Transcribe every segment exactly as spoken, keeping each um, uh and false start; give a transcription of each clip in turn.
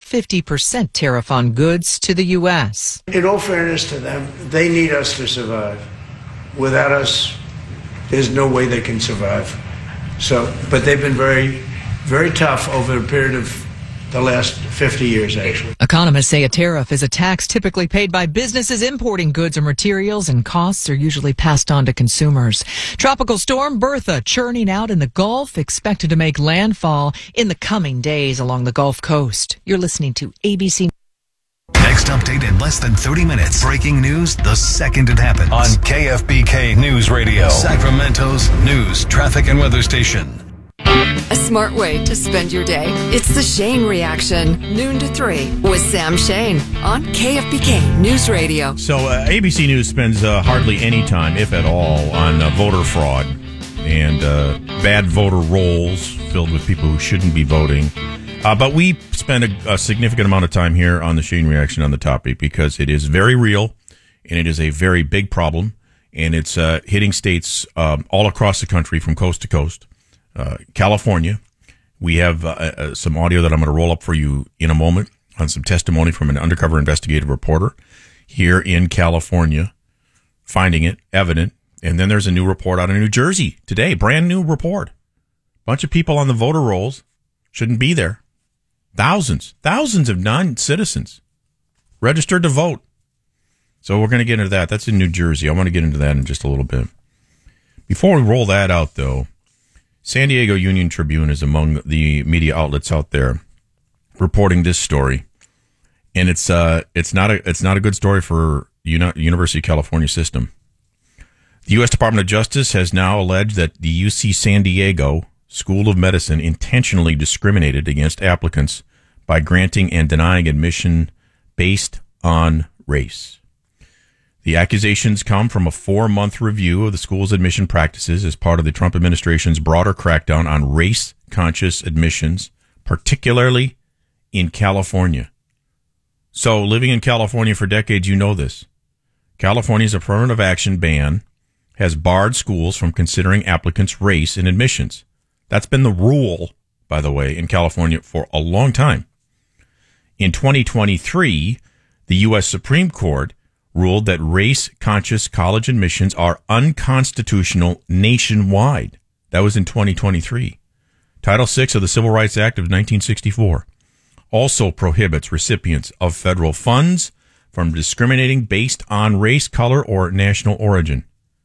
fifty percent tariff on goods to the U S. In all fairness to them, they need us to survive. Without us, there's no way they can survive. So, but they've been very, very tough over a period of the last fifty years, actually. Economists say a tariff is a tax typically paid by businesses importing goods or materials, and costs are usually passed on to consumers. Tropical storm Bertha churning out in the Gulf, expected to make landfall in the coming days along the Gulf Coast. You're listening to A B C. Next update in less than thirty minutes. Breaking news the second it happens. On K F B K News Radio, Sacramento's news, traffic, and weather station. A smart way to spend your day. It's the Shane Reaction, noon to three, with Sam Shane on K F B K News Radio. So uh, A B C News spends uh, hardly any time, if at all, on uh, voter fraud and uh, bad voter rolls filled with people who shouldn't be voting. Uh, but we spend a, a significant amount of time here on the Shane Reaction on the topic because it is very real and it is a very big problem, and it's uh, hitting states um, all across the country from coast to coast. Uh, California, we have uh, uh, some audio that I'm going to roll up for you in a moment on some testimony from an undercover investigative reporter here in California, finding it evident. And then there's a new report out of New Jersey today, brand new report. Bunch of people on the voter rolls shouldn't be there. Thousands, thousands of non-citizens registered to vote. So we're going to get into that. That's in New Jersey. I want to get into that in just a little bit. Before we roll that out, though, San Diego Union Tribune is among the media outlets out there reporting this story, and it's uh it's not a it's not a good story for Uni- University of California system. The U S Department of Justice has now alleged that the U C San Diego School of Medicine intentionally discriminated against applicants by granting and denying admission based on race. The accusations come from a four-month review of the school's admission practices as part of the Trump administration's broader crackdown on race-conscious admissions, particularly in California. So, living in California for decades, you know this. California's affirmative action ban has barred schools from considering applicants' race in admissions. That's been the rule, by the way, in California for a long time. In twenty twenty-three, the U S Supreme Court ruled that race-conscious college admissions are unconstitutional nationwide. That was in twenty twenty-three. Title six of the Civil Rights Act of nineteen sixty-four also prohibits recipients of federal funds from discriminating based on race, color, or national origin.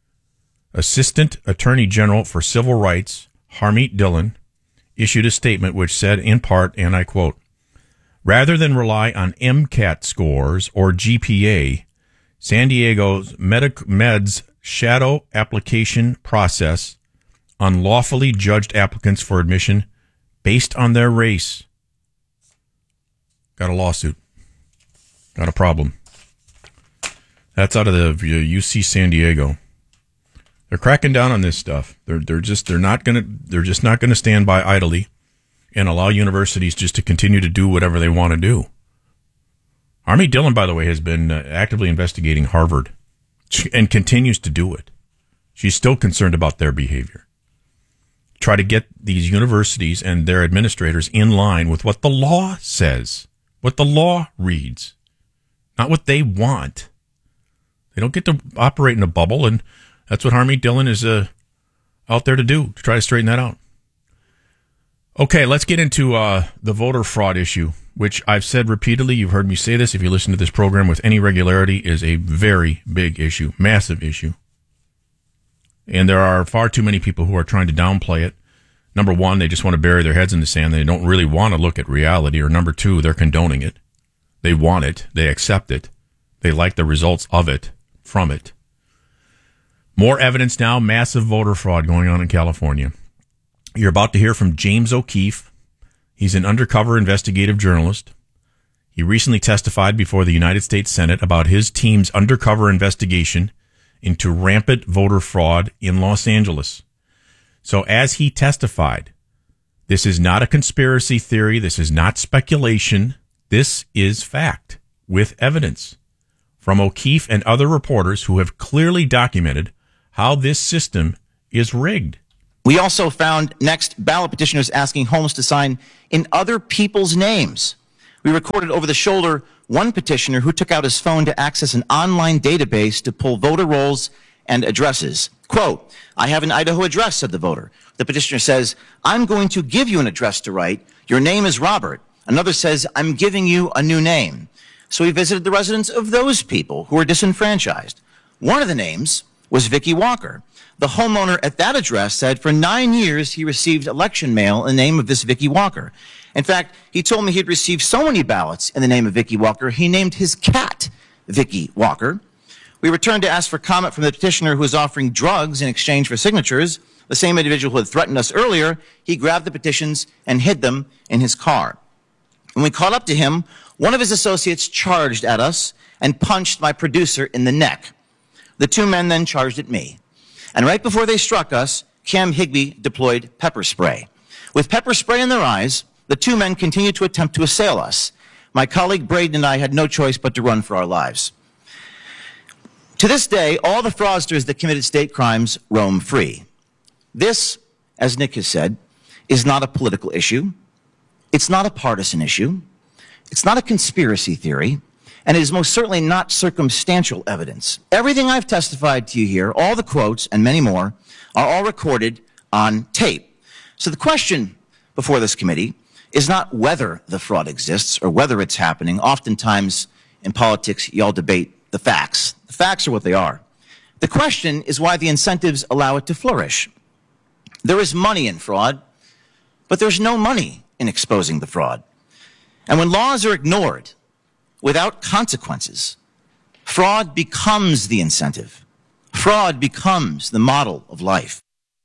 Assistant Attorney General for Civil Rights, Harmeet Dillon, issued a statement which said, in part, and I quote, "Rather than rely on MCAT scores or G P A, San Diego's Medic- Med's shadow application process unlawfully judged applicants for admission based on their race." Got a lawsuit. Got a problem. That's out of the U C San Diego. They're cracking down on this stuff. They're they're just they're not gonna they're just not gonna stand by idly and allow universities just to continue to do whatever they want to do. Harmeet Dillon, by the way, has been uh, actively investigating Harvard and continues to do it. She's still concerned about their behavior. Try to get these universities and their administrators in line with what the law says, what the law reads, not what they want. They don't get to operate in a bubble, and that's what Harmeet Dillon is uh, out there to do, to try to straighten that out. Okay, let's get into uh, the voter fraud issue, which I've said repeatedly. You've heard me say this if you listen to this program with any regularity, is a very big issue, massive issue. And there are far too many people who are trying to downplay it. Number one, they just want to bury their heads in the sand. They don't really want to look at reality. Or number two, they're condoning it. They want it. They accept it. They like the results of it, from it. More evidence now, massive voter fraud going on in California. You're about to hear from James O'Keefe. He's an undercover investigative journalist. He recently testified before the United States Senate about his team's undercover investigation into rampant voter fraud in Los Angeles. So as he testified, this is not a conspiracy theory. This is not speculation. This is fact with evidence from O'Keefe and other reporters who have clearly documented how this system is rigged. We also found next ballot petitioners asking homes to sign in other people's names. We recorded over the shoulder one petitioner who took out his phone to access an online database to pull voter rolls and addresses. Quote, "I have an Idaho address," said the voter. The petitioner says, "I'm going to give you an address to write. Your name is Robert." Another says, "I'm giving you a new name." So we visited the residence of those people who were disenfranchised. One of the names was Vicky Walker. The homeowner at that address said for nine years he received election mail in the name of this Vicky Walker. In fact, he told me he'd received so many ballots in the name of Vicky Walker, he named his cat Vicky Walker. We returned to ask for comment from the petitioner who was offering drugs in exchange for signatures. The same individual who had threatened us earlier, he grabbed the petitions and hid them in his car. When we caught up to him, one of his associates charged at us and punched my producer in the neck. The two men then charged at me. And right before they struck us, Cam Higbee deployed pepper spray. With pepper spray in their eyes, the two men continued to attempt to assail us. My colleague Braden and I had no choice but to run for our lives. To this day, all the fraudsters that committed state crimes roam free. This, as Nick has said, is not a political issue. It's not a partisan issue. It's not a conspiracy theory. And it is most certainly not circumstantial evidence. Everything I've testified to you here, all the quotes and many more, are all recorded on tape. So the question before this committee is not whether the fraud exists or whether it's happening. Oftentimes in politics, y'all debate the facts. The facts are what they are. The question is why the incentives allow it to flourish. There is money in fraud, but there's no money in exposing the fraud. And when laws are ignored without consequences, fraud becomes the incentive. Fraud becomes the model of life.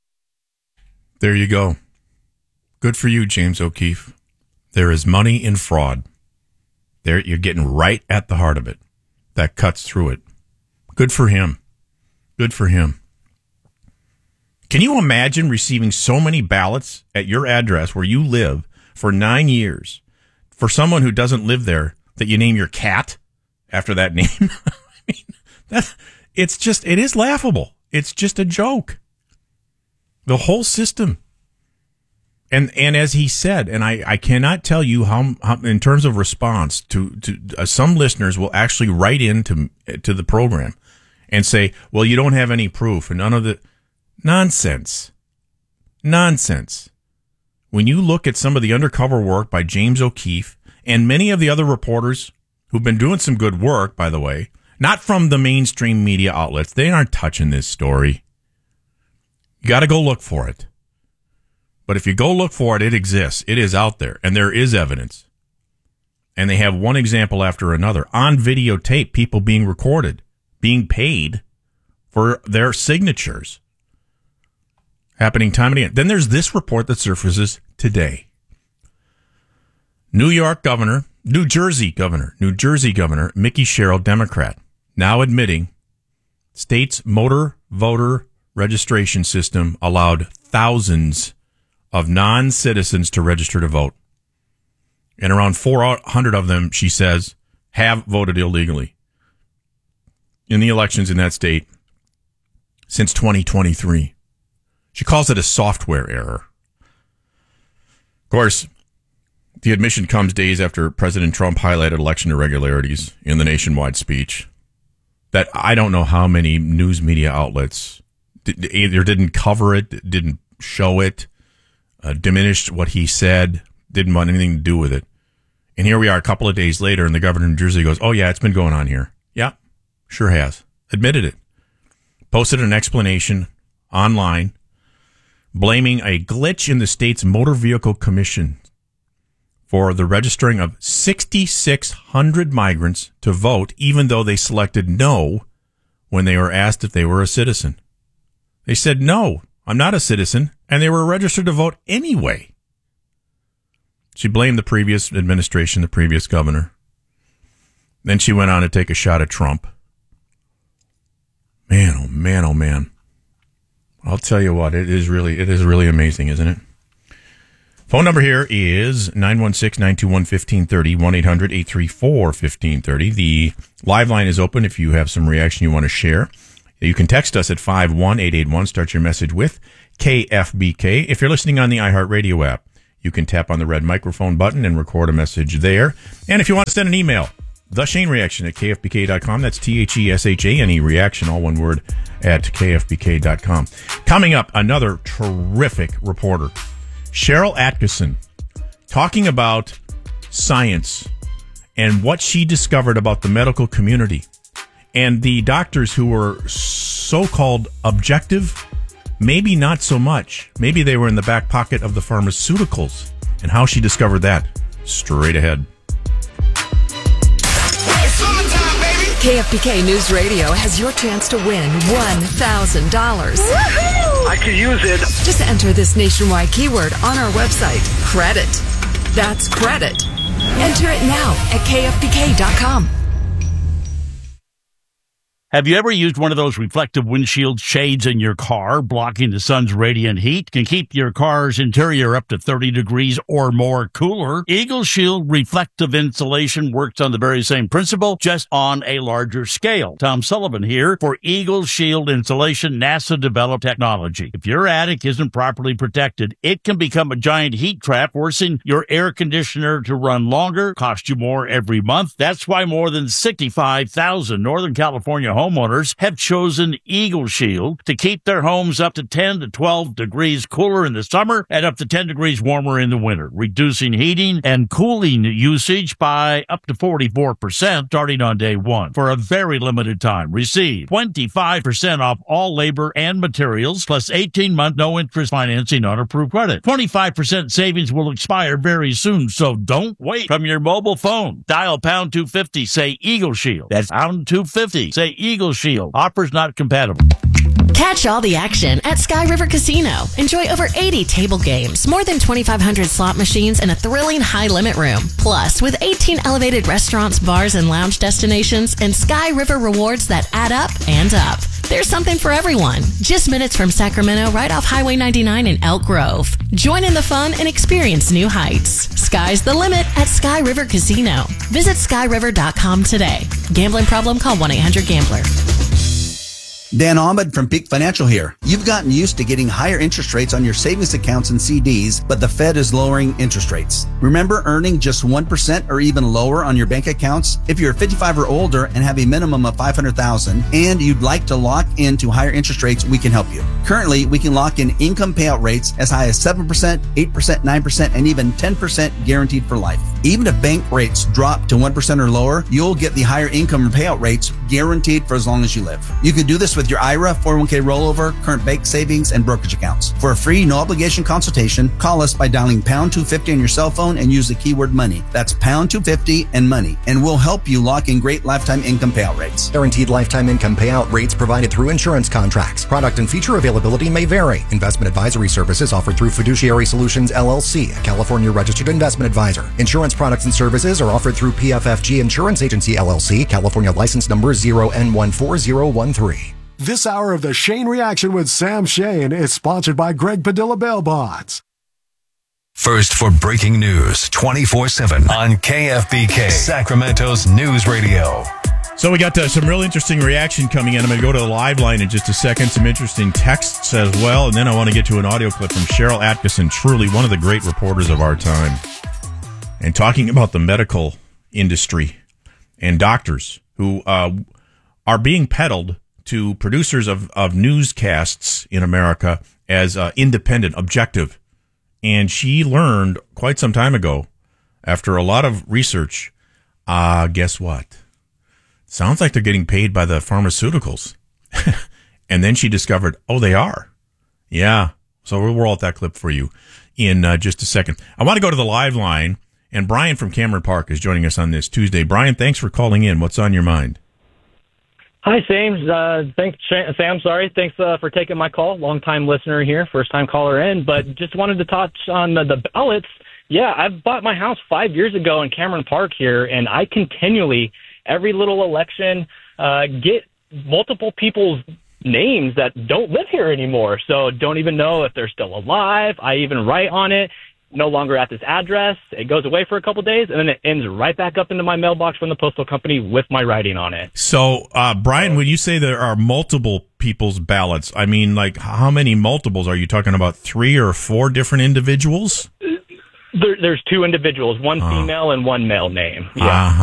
There you go. Good for you, James O'Keefe. There is money in fraud. There, you're getting right at the heart of it. That cuts through it. Good for him. Good for him. Can you imagine receiving so many ballots at your address where you live for nine years for someone who doesn't live there that you name your cat after that name? I mean, that, it's just, it is laughable. It's just a joke. The whole system. And and as he said, and I, I cannot tell you how, how in terms of response to, to uh, some listeners will actually write into to the program and say, well, you don't have any proof and none of the nonsense. Nonsense. When you look at some of the undercover work by James O'Keefe and many of the other reporters who've been doing some good work, by the way, not from the mainstream media outlets, they aren't touching this story. You got to go look for it. But if you go look for it, it exists. It is out there, and there is evidence. And they have one example after another. On videotape, people being recorded, being paid for their signatures. Happening time and again. Then there's this report that surfaces today. New York governor, New Jersey governor, New Jersey governor, Mickey Sherrill, Democrat, now admitting state's motor voter registration system allowed thousands of non-citizens to register to vote. And around four hundred of them, she says, have voted illegally in the elections in that state since twenty twenty-three. She calls it a software error. Of course, the admission comes days after President Trump highlighted election irregularities in the nationwide speech that I don't know how many news media outlets either didn't cover it, didn't show it, Uh, diminished what he said, didn't want anything to do with it. And here we are a couple of days later, and the governor of New Jersey goes, oh, yeah, it's been going on here. Yeah, sure has. Admitted it. Posted an explanation online blaming a glitch in the state's motor vehicle commission for the registering of six thousand six hundred migrants to vote, even though they selected no when they were asked if they were a citizen. They said, no, I'm not a citizen, and they were registered to vote anyway. She blamed the previous administration, the previous governor. Then she went on to take a shot at Trump. Man, oh man, oh man. I'll tell you what, it is really, it is really amazing, isn't it? Phone number here is nine one six, nine two one, one five three zero, one eight hundred, eight three four, one five three zero. The live line is open if you have some reaction you want to share. You can text us at five one eight eight one. Start your message with K F B K. If you're listening on the iHeartRadio app, You can tap on the red microphone button and record a message there. And if you want to send an email, The Shane Reaction at K F B K dot com. That's T H E S H A N E, reaction, all one word, at K F B K dot com. Coming up, another terrific reporter, Sharyl Attkisson, talking about science and what she discovered about the medical community and the doctors who were so-called objective, maybe not so much. Maybe they were in the back pocket of the pharmaceuticals, and how she discovered that. Straight ahead. K F B K News Radio has your chance to win one thousand dollars. I could use it. Just enter this nationwide keyword on our website, credit. That's credit. Enter it now at K F B K dot com. Have you ever used one of those reflective windshield shades in your car, blocking the sun's radiant heat? Can keep your car's interior up to thirty degrees or more cooler. Eagle Shield reflective insulation works on the very same principle, just on a larger scale. Tom Sullivan here for Eagle Shield Insulation, NASA-developed technology. If your attic isn't properly protected, it can become a giant heat trap, forcing your air conditioner to run longer, cost you more every month. That's why more than sixty-five thousand Northern California homeowners have chosen Eagle Shield to keep their homes up to ten to twelve degrees cooler in the summer and up to ten degrees warmer in the winter, reducing heating and cooling usage by up to forty-four percent starting on day one. For a very limited time, receive twenty-five percent off all labor and materials, plus eighteen month no-interest financing on approved credit. twenty-five percent savings will expire very soon, so don't wait. From your mobile phone, dial pound two fifty, say Eagle Shield. That's pound two fifty, say Eagle Shield. Offers not compatible. Catch all the action at Sky River Casino. Enjoy over eighty table games, more than twenty-five hundred slot machines, and a thrilling high-limit room. Plus, with eighteen elevated restaurants, bars, and lounge destinations, and Sky River rewards that add up and up. There's something for everyone. Just minutes from Sacramento, right off Highway ninety-nine in Elk Grove. Join in the fun and experience new heights. Sky's the limit at Sky River Casino. Visit sky river dot com today. Gambling problem? Call one eight hundred gambler. Dan Ahmed from Peak Financial here. You've gotten used to getting higher interest rates on your savings accounts and C Ds, but the Fed is lowering interest rates. Remember earning just one percent or even lower on your bank accounts? If you're fifty-five or older and have a minimum of five hundred thousand dollars and you'd like to lock into higher interest rates, we can help you. Currently, we can lock in income payout rates as high as seven percent, eight percent, nine percent, and even ten percent guaranteed for life. Even if bank rates drop to one percent or lower, you'll get the higher income payout rates guaranteed for as long as you live. You can do this with your I R A, four oh one k rollover, current bank savings, and brokerage accounts. For a free, no-obligation consultation, call us by dialing pound two fifty on your cell phone and use the keyword money. That's pound two fifty and money, and we'll help you lock in great lifetime income payout rates. Guaranteed lifetime income payout rates provided through insurance contracts. Product and feature availability may vary. Investment advisory services offered through Fiduciary Solutions, L L C, a California registered investment advisor. Insurance products and services are offered through P F F G Insurance Agency, L L C, California license number zero N one four zero one three. This hour of the Shane Reaction with Sam Shane is sponsored by Greg Padilla Bail Bonds. First for breaking news twenty-four seven on K F B K, Sacramento's news radio. So we got uh, some real interesting reaction coming in. I'm going to go to the live line in just a second. Some interesting texts as well. And then I want to get to an audio clip from Sharyl Attkisson, truly one of the great reporters of our time, and talking about the medical industry and doctors who uh, are being peddled to producers of, of newscasts in America as uh, independent, objective. And she learned quite some time ago, after a lot of research, uh, guess what? Sounds like they're getting paid by the pharmaceuticals. And then she discovered, oh, they are. Yeah. So we'll roll out that clip for you in uh, just a second. I want to go to the live line, and Brian from Cameron Park is joining us on this Tuesday. Brian, thanks for calling in. What's on your mind? Hi, Sam. Uh, thanks, Sam. Sorry. Thanks uh, for taking my call. Long-time listener here, first-time caller in. But just wanted to touch on the, the ballots. Yeah, I bought my house five years ago in Cameron Park here, and I continually, every little election, uh, get multiple people's names that don't live here anymore. So don't even know if they're still alive. I even write on it. No longer at this address. It goes away for a couple days, and then it ends right back up into my mailbox from the postal company with my writing on it. So, uh, Brian, when you say there are multiple people's ballots, I mean, like, how many multiples? Are you talking about three or four different individuals? There, there's two individuals, one female and one male name. Yeah. Uh-huh.